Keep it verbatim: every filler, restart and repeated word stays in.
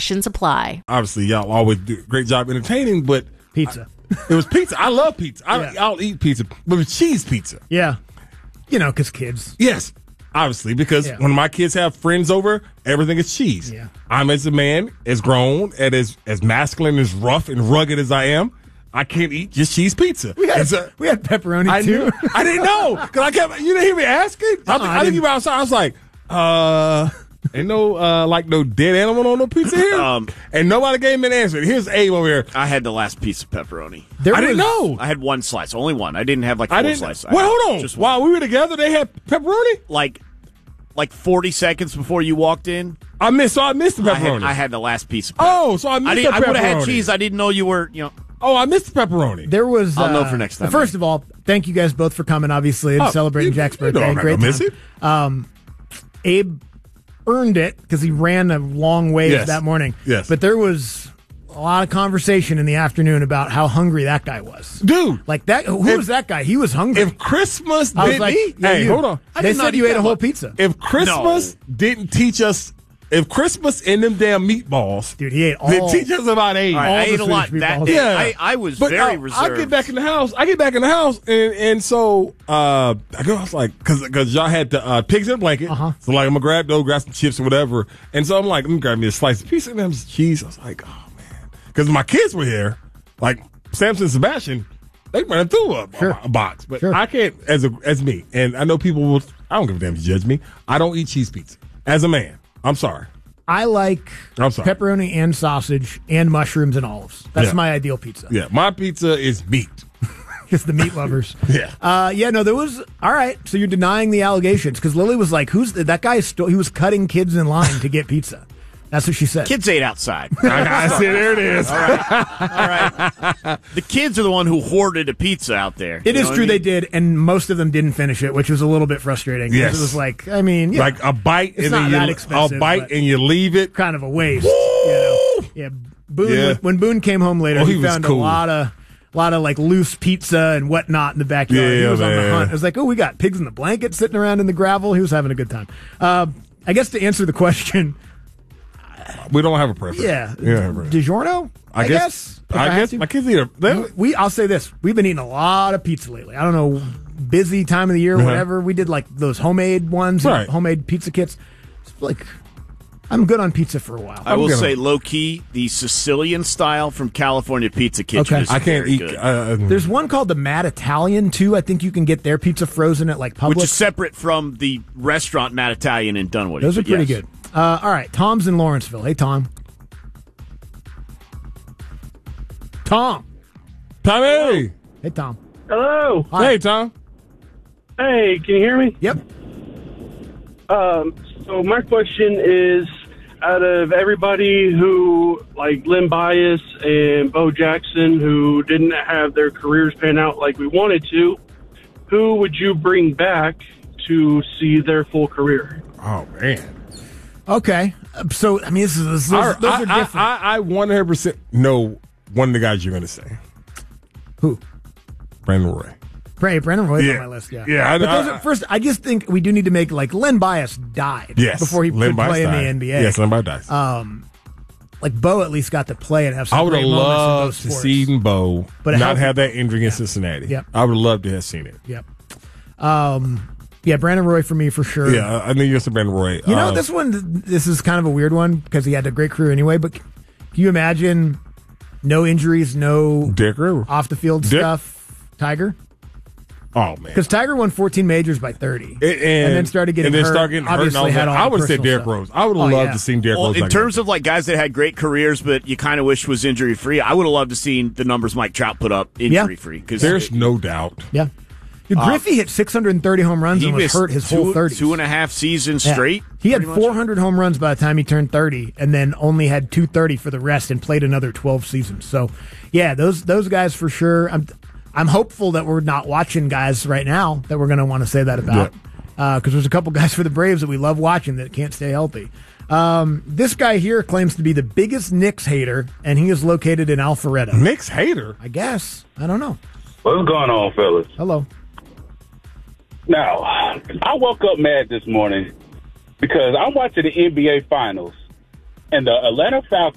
Restrictions apply. Obviously, y'all always do a great job entertaining, but Pizza. I, it was pizza. I love pizza. I, Yeah. I'll eat pizza, but it's cheese pizza. Yeah. You know, because kids. Yes, obviously, because Yeah. when my kids have friends over, everything is cheese. Yeah. I'm as a man, as grown, and as as masculine, as rough and rugged as I am, I can't eat just cheese pizza. We had, And so- we had pepperoni, I too. knew. I didn't know because I kept. You didn't hear me asking. I, Uh-uh, think, I I think didn't- you were outside. I was like, uh, ain't no uh, like no dead animal on no pizza here, Um, and nobody gave me an answer. Here's Abe over here. I had the last piece of pepperoni. There I didn't was- know. I had one slice, only one. I didn't have like four I didn't. slices. Well, hold on. Just one. While we were together, they had pepperoni. like like forty seconds before you walked in, I missed. So I missed the I pepperoni. had, I had the last piece of pepperoni. oh, so I missed I, the didn't, I would have had pepperoni. cheese. I didn't know you were, you know. Oh, I missed the pepperoni. There was. I'll know uh, for next time, First man. of all, thank you guys both for coming, obviously, and Oh, celebrating you- Jack's you know birthday. I'm not Great gonna time. miss it. Um, Abe earned it because he ran a long ways Yes. that morning. Yes. But there was a lot of conversation in the afternoon about how hungry that guy was. Dude, Like that. Who If- was that guy? He was hungry. if Christmas I was didn't, like, yeah, hey, you. hold on. I They did not said eat you ate that a whole much. pizza. If Christmas didn't teach us, if Christmas and them damn meatballs, Dude, he ate all. didn't teach us about age. All right, I the ate a lot Swedish that meatballs. day. Yeah. I, I was But very I, reserved. I get back in the house. I get back in the house, and and so uh, I go. I was like, because because y'all had the uh, pigs in a blanket. Uh-huh. So like, I'm gonna grab those, grab some chips or whatever. And so I'm like, let me grab me a slice of pizza and them cheese. I was like, oh man, because my kids were here, like Samson and Sebastian. They running through a, Sure. a box, but Sure. I can't as a as me. And I know people will. I don't give a damn if you judge me. I don't eat cheese pizza as a man. I'm sorry. I like I'm sorry. pepperoni and sausage and mushrooms and olives. That's Yeah. my ideal pizza. Yeah, my pizza is meat. Just the meat lovers. Yeah. Uh, yeah, no, there was. All right, so you're denying the allegations because Lily was like, "Who's the, that guy?" Sto- he was cutting kids in line to get pizza. That's what she said. Kids ate outside. I, I see. There it is. All right. The kids are the one who hoarded a pizza out there. It You is know what true I they mean? did, and most of them didn't finish it, which was a little bit frustrating. 'cause Yes. It was like, I mean, yeah, Like a bite, It's and not then that you expensive, a bite, but- and you leave it. kind of a waste. You know? Yeah, Boone. Yeah. When Boone came home later, Oh, he, he was found cool. a lot of. A lot of like loose pizza and whatnot in the backyard. Yeah, he was on the man. hunt. It was like, oh, we got pigs in the blanket sitting around in the gravel. He was having a good time. Uh, I guess to answer the question, We don't have a preference. yeah, We don't have a preference. DiGiorno. I, I guess. guess. if I had guess to. my kids eat a. They, We, I'll say this: we've been eating a lot of pizza lately. I don't know, busy time of the year, Uh-huh. whatever. We did like those homemade ones, Right. homemade pizza kits. It's like, I'm good on pizza for a while. I will gonna- say, low key, the Sicilian style from California Pizza Kitchen Okay. is I can't very eat. good. Uh, There's one called the Mad Italian too. I think you can get their pizza frozen at like Publix. which is separate from the restaurant Mad Italian in Dunwoody. Those are but pretty yes. good. Uh, all right, Tom's in Lawrenceville. Hey, Tom. Tom. Tommy. Hey, Tom. Hello. Hi. Hey, Tom. Hey, can you hear me? Yep. Um, so my question is, out of everybody who, like Len Bias and Bo Jackson, who didn't have their careers pan out like we wanted to, who would you bring back to see their full career? Oh man. Okay. Uh, So I mean, this is this, those, I, those I, are I, different. I, I one hundred percent know one of the guys you're going to say. Who? Brandon Roy. Bray, Brandon Roy's Yeah. on my list. Yeah. Yeah, I- But those I- are, first, I just think we do need to make like Len Bias died Yes. before he Len could Bias play in died. the N B A. Yes, Len Bias dies. Um, like Bo at least got to play and have some I would have great moments in both loved to sports. see Bo But a not healthy- have that injury in Cincinnati. Yep. I would have loved to have seen it. Yep. Um, yeah, Brandon Roy for me for sure. Yeah, I I knew you were saying Brandon Roy. You know, Uh, this one, this is kind of a weird one because he had a great career anyway, but can you imagine no injuries, no Derek River. off the field Dick- stuff? Tiger? Oh man. Because Tiger won fourteen majors by thirty. And, and, then started getting and then hurt. started getting hurt. And Obviously all had that. all I the would have said personal Derrick stuff. Rose. I would have Oh, loved yeah. to see Derrick Well, Rose. in like terms that. of like guys that had great careers, but you kind of wish was injury free, I would have loved to seen the numbers Mike Trout put up injury free. Because there's no doubt. Yeah. Dude, Griffey hit six hundred thirty home runs he and was missed hurt his two, whole thirties. two and a half seasons Yeah. straight. He had pretty much. four hundred home runs by the time he turned thirty, and then only had two thirty for the rest, and played another twelve seasons. So, yeah, those those guys for sure. I'm I'm hopeful that we're not watching guys right now that we're going to want to say that about, because there's a couple guys for the Braves that we love watching that can't stay healthy. Um, this guy here claims to be the biggest Knicks hater, and he is located in Alpharetta. Knicks hater. I guess I don't know. What's going on, fellas? Hello. Now, I woke up mad this morning because I'm watching the N B A Finals, and the Atlanta Falcons